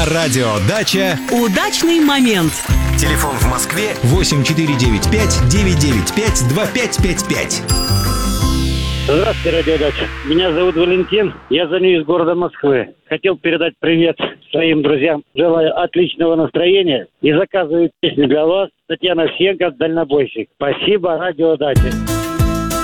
радио «Дача». Удачный момент. Телефон в Москве 8495-995-2555. Здравствуйте, радиодача. Меня зовут Валентин. Я звоню из города Москвы. Хотел передать привет своим друзьям. Желаю отличного настроения. И заказываю песню для вас. Татьяна Овсиенко, дальнобойщик. Спасибо, радиодача.